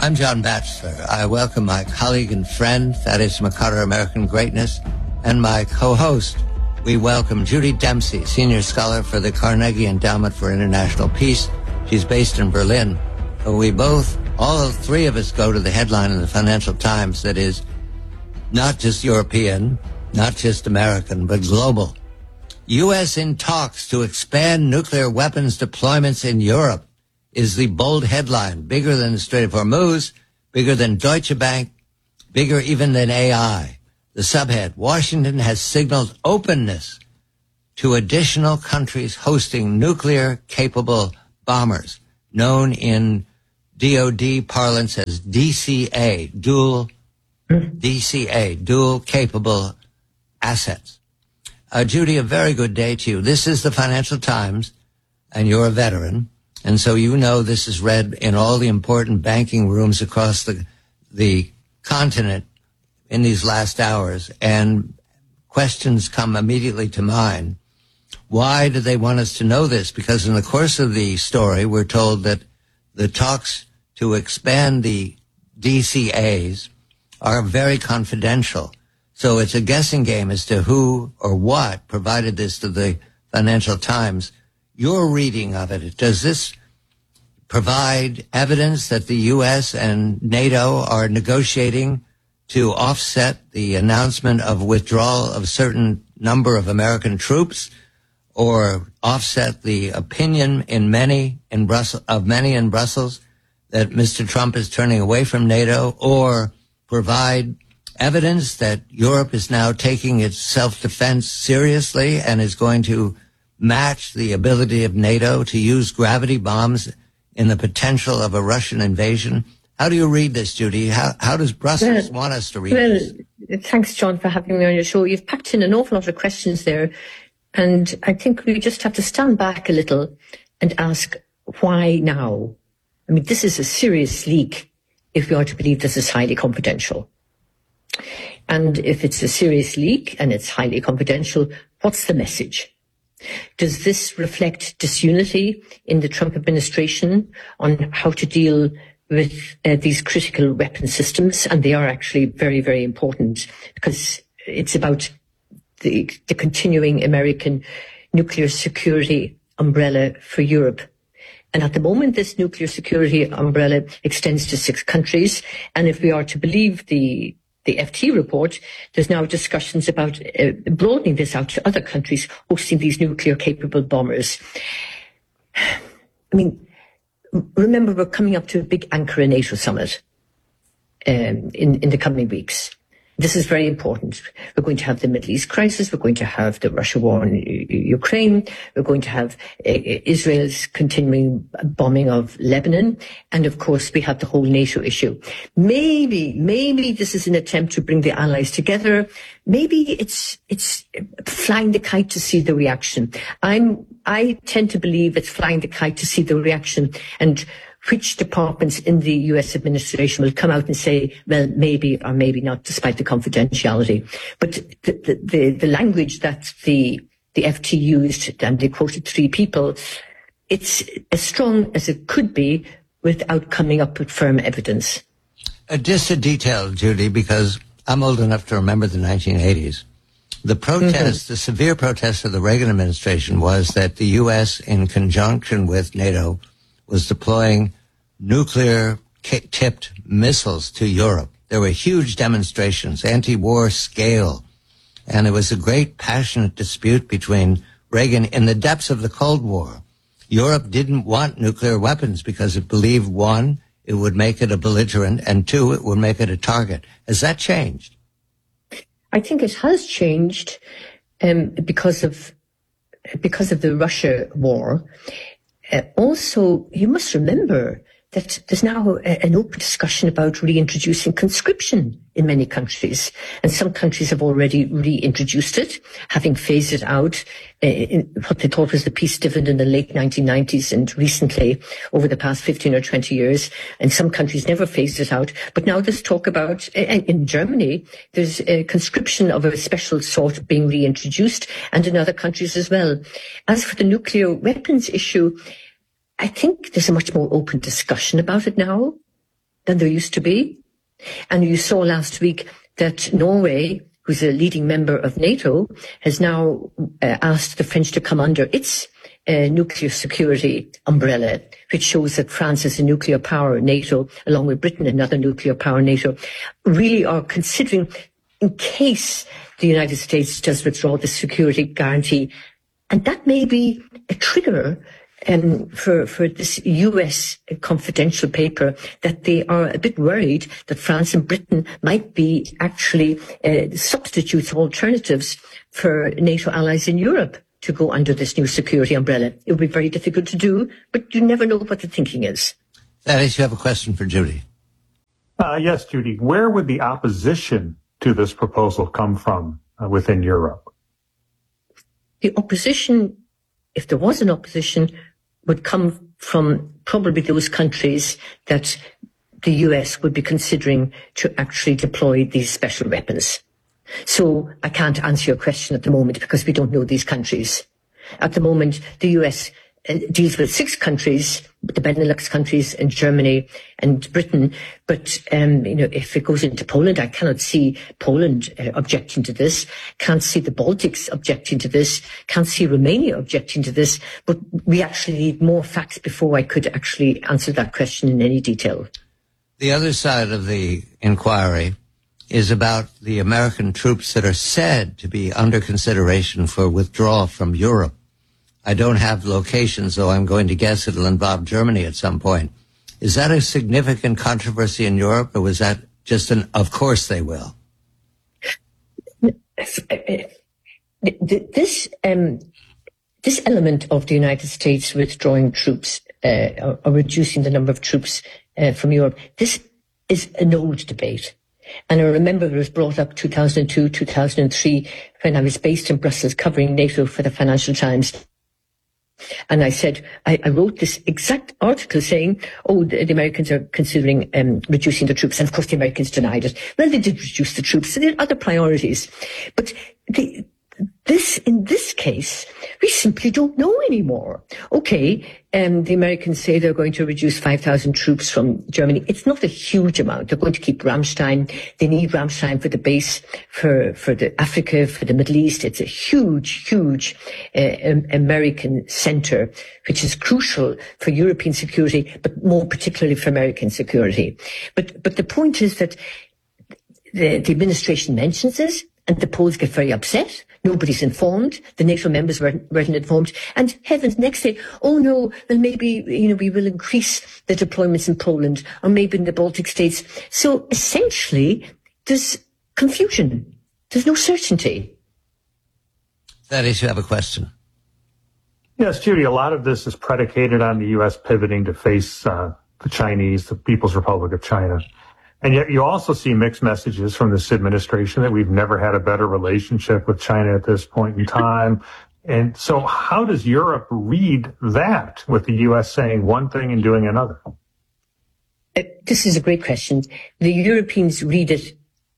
I'm John Batchelor. I welcome my colleague and friend, Thaddeus McCarter, American Greatness, and my co-host. We welcome Judy Dempsey, Senior Scholar for the Carnegie Endowment for International Peace. She's based in Berlin. All three of us go to the headline in the Financial Times that is not just European, not just American, but global. U.S. in talks to expand nuclear weapons deployments in Europe is the bold headline, bigger than the Strait of Hormuz, bigger than Deutsche Bank, bigger even than AI. The subhead, Washington has signaled openness to additional countries hosting nuclear-capable bombers, known in DoD parlance as DCA, dual capable assets. Judy, a very good day to you. This is the Financial Times, and you're a veteran. And so you know this is read in all the important banking rooms across the continent in these last hours. And questions come immediately to mind. Why do they want us to know this? Because in the course of the story, we're told that the talks to expand the DCAs are very confidential. So it's a guessing game as to who or what provided this to the Financial Times. Your reading of it, does this provide evidence that the U.S. and NATO are negotiating to offset the announcement of withdrawal of a certain number of American troops, or offset the opinion in many in Brussels that Mr. Trump is turning away from NATO, or provide evidence that Europe is now taking its self-defense seriously and is going to match the ability of NATO to use gravity bombs in the potential of a Russian invasion? How do you read this, Judy? How does Brussels want us to read this? Thanks, John, for having me on your show. You've packed in an awful lot of questions there, and I think we just have to stand back a little and ask, why now? I mean, this is a serious leak if we are to believe this is highly confidential. And if it's a serious leak and it's highly confidential, what's the message? Does this reflect disunity in the Trump administration on how to deal with these critical weapon systems? And they are actually very, very important, because it's about the continuing American nuclear security umbrella for Europe. And at the moment, this nuclear security umbrella extends to 6 countries. And if we are to believe the FT report, there's now discussions about broadening this out to other countries hosting these nuclear-capable bombers. I mean, remember, we're coming up to a big Ankara NATO summit in the coming weeks. This is very important. We're going to have the Middle East crisis. We're going to have the Russia war in Ukraine. We're going to have Israel's continuing bombing of Lebanon. And of course, we have the whole NATO issue. Maybe this is an attempt to bring the allies together. Maybe it's flying the kite to see the reaction. I tend to believe it's flying the kite to see the reaction, and which departments in the U.S. administration will come out and say, well, maybe or maybe not, despite the confidentiality. But the language that the FT used, and they quoted 3 people, it's as strong as it could be without coming up with firm evidence. Just a detail, Judy, because I'm old enough to remember the 1980s. The protest, the severe protest of the Reagan administration was that the U.S., in conjunction with NATO, was deploying nuclear-tipped missiles to Europe. There were huge demonstrations, anti-war scale, and it was a great passionate dispute between Reagan in the depths of the Cold War. Europe didn't want nuclear weapons because it believed, 1, it would make it a belligerent, and 2, it would make it a target. Has that changed? I think it has changed because of the Russia war. Also, you must remember that there's now an open discussion about reintroducing conscription in many countries. And some countries have already reintroduced it, having phased it out in what they thought was the peace dividend in the late 1990s and recently over the past 15 or 20 years. And some countries never phased it out. But now there's talk about, in Germany, there's a conscription of a special sort being reintroduced, and in other countries as well. As for the nuclear weapons issue, I think there's a much more open discussion about it now. than there used to be. And you saw last week that Norway, who's a leading member of NATO, has now asked the French to come under its nuclear security umbrella, which shows that France as a nuclear power, NATO, along with Britain, another nuclear power, NATO, really are considering, in case the United States does withdraw the security guarantee. And that may be a trigger for this US confidential paper, that they are a bit worried that France and Britain might be actually substitutes or alternatives for NATO allies in Europe to go under this new security umbrella. It would be very difficult to do, but you never know what the thinking is. Thaddeus, you have a question for Judy. Yes, Judy. Where would the opposition to this proposal come from within Europe? The opposition, if there was an opposition, would come from probably those countries that the US would be considering to actually deploy these special weapons. So I can't answer your question at the moment because we don't know these countries. At the moment, the US deals with 6 countries, the Benelux countries and Germany and Britain. But, if it goes into Poland, I cannot see Poland objecting to this. Can't see the Baltics objecting to this. Can't see Romania objecting to this. But we actually need more facts before I could actually answer that question in any detail. The other side of the inquiry is about the American troops that are said to be under consideration for withdrawal from Europe. I don't have locations, though I'm going to guess it'll involve Germany at some point. Is that a significant controversy in Europe, or was that just an, of course they will? This element of the United States withdrawing troops or reducing the number of troops from Europe, this is an old debate. And I remember it was brought up 2002, 2003, when I was based in Brussels covering NATO for the Financial Times. And I said, I wrote this exact article saying, the Americans are considering reducing the troops. And of course, the Americans denied it. Well, they did reduce the troops. So there are other priorities. But in this case, we simply don't know anymore. Okay, the Americans say they're going to reduce 5,000 troops from Germany. It's not a huge amount. They're going to keep Ramstein. They need Ramstein for the base for the Africa, for the Middle East. It's a huge American center, which is crucial for European security, but more particularly for American security. But the point is that the administration mentions this, and the Poles get very upset. Nobody's informed. The NATO members weren't informed. And heavens, next day, oh no, well maybe, we will increase the deployments in Poland or maybe in the Baltic states. So essentially, there's confusion. There's no certainty. Thaddeus, you have a question. Yes, Judy, a lot of this is predicated on the U.S. pivoting to face the Chinese, the People's Republic of China. And yet you also see mixed messages from this administration that we've never had a better relationship with China at this point in time. And so how does Europe read that, with the U.S. saying one thing and doing another? This is a great question. The Europeans read it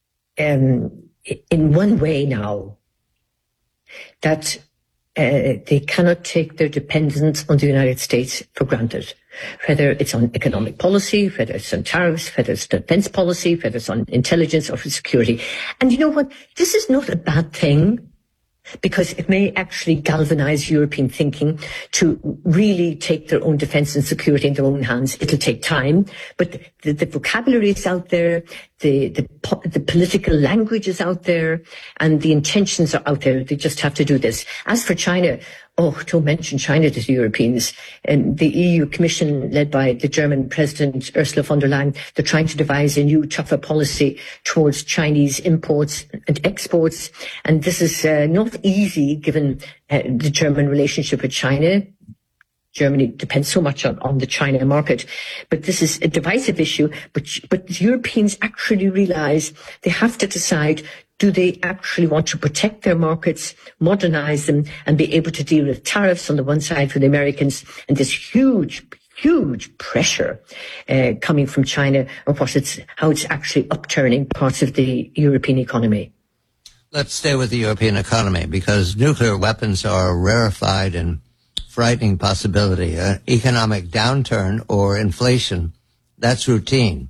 in one way now, that they cannot take their dependence on the United States for granted. Whether it's on economic policy, whether it's on tariffs, whether it's defense policy, whether it's on intelligence or security. And you know what? This is not a bad thing, because it may actually galvanize European thinking to really take their own defense and security in their own hands. It'll take time, but the vocabulary is out there, the political language is out there, and the intentions are out there. They just have to do this. As for China, don't mention China to the Europeans. And the EU Commission, led by the German President Ursula von der Leyen, they're trying to devise a new, tougher policy towards Chinese imports and exports. And this is not easy, given the German relationship with China. Germany depends so much on the China market. But this is a divisive issue. But Europeans actually realize they have to decide, do they actually want to protect their markets, modernize them, and be able to deal with tariffs on the one side for the Americans and this huge pressure coming from China, or how it's actually upturning parts of the European economy? Let's stay with the European economy, because nuclear weapons are a rarefied and frightening possibility. Economic downturn or inflation, that's routine.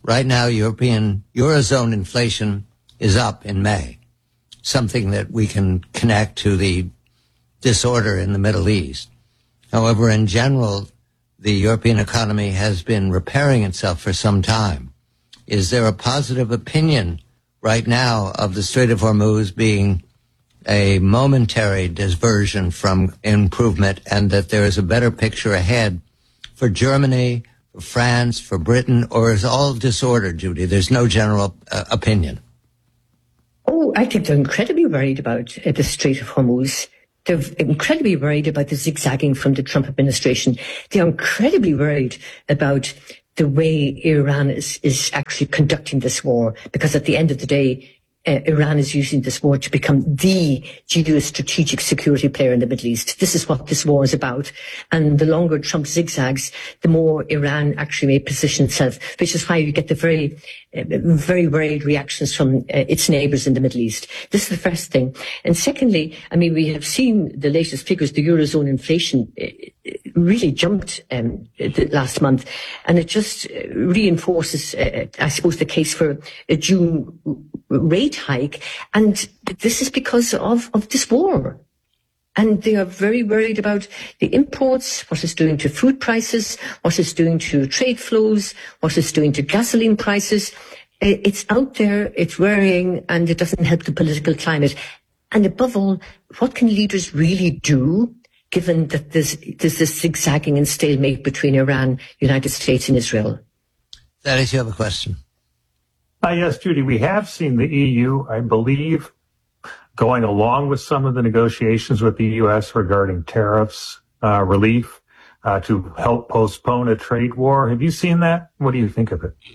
Right now, Eurozone inflation is up in May, something that we can connect to the disorder in the Middle East. However, in general, the European economy has been repairing itself for some time. Is there a positive opinion right now of the Strait of Hormuz being a momentary diversion from improvement, and that there is a better picture ahead for Germany, for France, for Britain, or is all disorder, Judy? There's no general opinion. Oh, I think they're incredibly worried about the Strait of Hormuz. They're incredibly worried about the zigzagging from the Trump administration. They're incredibly worried about the way Iran is actually conducting this war, because at the end of the day, Iran is using this war to become the geostrategic security player in the Middle East. This is what this war is about. And the longer Trump zigzags, the more Iran actually may position itself, which is why you get the very, very worried reactions from its neighbours in the Middle East. This is the first thing. And secondly, I mean, we have seen the latest figures. The Eurozone inflation really jumped last month, and it just reinforces, I suppose, the case for a June rate hike. And this is because of this war. And they are very worried about the imports, what it's doing to food prices, what it's doing to trade flows, what it's doing to gasoline prices. It's out there, it's worrying, and it doesn't help the political climate. And above all, what can leaders really do, given that there's this zigzagging and stalemate between Iran, United States, and Israel? Thaddeus, you have a question. Yes, Judy, we have seen the EU, I believe, going along with some of the negotiations with the U.S. regarding tariffs relief to help postpone a trade war. Have you seen that? What do you think of it?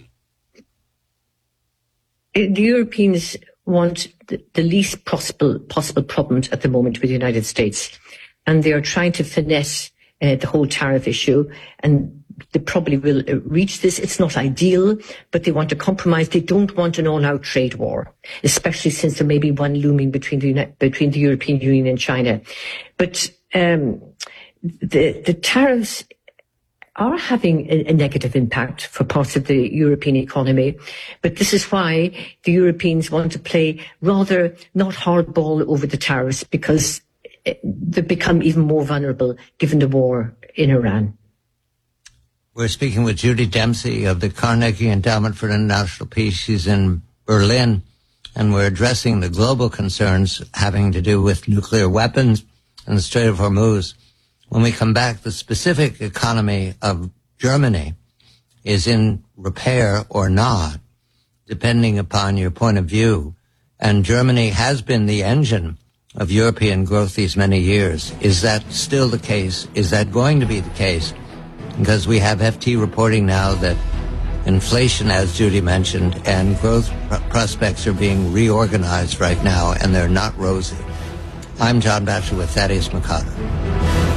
The Europeans want the least possible problems at the moment with the United States. And they are trying to finesse the whole tariff issue. And they probably will reach this. It's not ideal, but they want to compromise. They don't want an all-out trade war, especially since there may be one looming between the European Union and China. But the tariffs are having a negative impact for parts of the European economy. But this is why the Europeans want to play rather not hardball over the tariffs, because they become even more vulnerable given the war in Iran. We're speaking with Judy Dempsey of the Carnegie Endowment for International Peace. She's in Berlin, and we're addressing the global concerns having to do with nuclear weapons and the Strait of Hormuz. When we come back, the specific economy of Germany is in repair or not, depending upon your point of view. And Germany has been the engine of European growth these many years. Is that still the case? Is that going to be the case? Because we have FT reporting now that inflation, as Judy mentioned, and growth prospects are being reorganized right now, and they're not rosy. I'm John Batchelor with Thaddeus McConnor.